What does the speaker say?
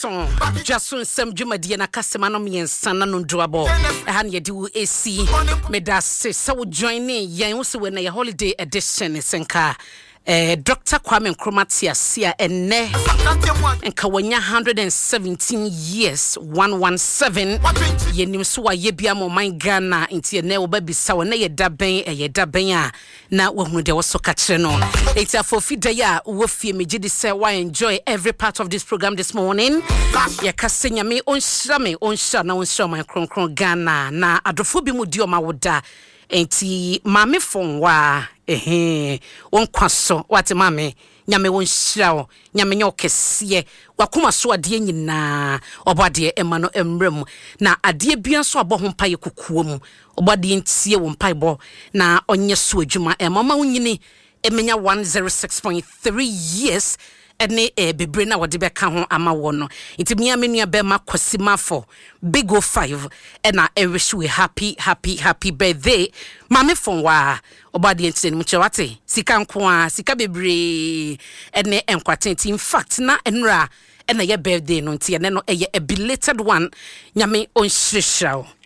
song Jason Sam Jumadi na kasema no miensa na ndoabo ha na yedi wo esi medase so join yen wo se we na holiday edition senka Dr. Kwame Nkrumah Sia enne enka wanya 117 years 117 yenim so wa yebia mo man Ghana nti enne wo ba bisa wo na yedaben a na wo hunu de wo so ka kire no enti afofida ya wo fie megidi say why enjoy every part of this program this morning ya kasenya me onhira na onhira man kronkron Ghana na adofo bi mu di o ma woda enti mame fonwa won kwaso wate mame nyame won hyira nyame nya okese wakoma so ade nyina obade emano emrem na ade bia so abo ho paye kokuom obade ntie won paebo na onye so adwuma mama wonyini emenya 106.3 years ene bebre na wode beka ho ama wo no enti mia menua be makosima for big 05 ena wish we happy birthday mame fonwa obade enti mu chewate sika nko sika bebre ene enkwatenti in fact na enra ena ye birthday no enti ene no eye a belated one nyame onhyehyrawo